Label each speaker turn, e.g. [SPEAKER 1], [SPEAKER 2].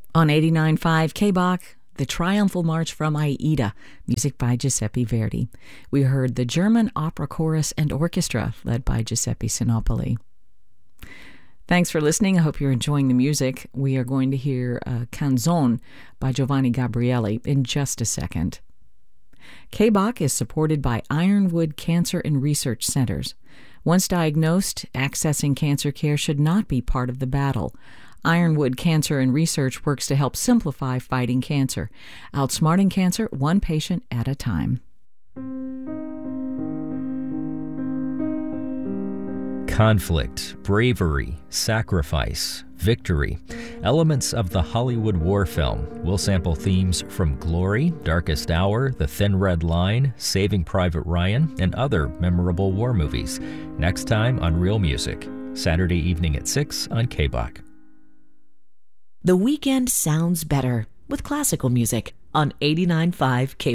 [SPEAKER 1] On 89.5 KBach, the Triumphal March from Aida, music by Giuseppe Verdi. We heard the German Opera Chorus and Orchestra, led by Giuseppe Sinopoli. Thanks for listening. I hope you're enjoying the music. We are going to hear Canzone by Giovanni Gabrieli in just a second. KBach is supported by Ironwood Cancer and Research Centers. Once diagnosed, accessing cancer care should not be part of the battle. Ironwood Cancer and Research works to help simplify fighting cancer, outsmarting cancer one patient at a time.
[SPEAKER 2] Conflict, bravery, sacrifice, victory. Elements of the Hollywood war film will sample themes from Glory, Darkest Hour, The Thin Red Line, Saving Private Ryan, and other memorable war movies. Next time on Real Music, Saturday evening at 6 on KBach.
[SPEAKER 3] The weekend sounds better with classical music on 89.5 KBach.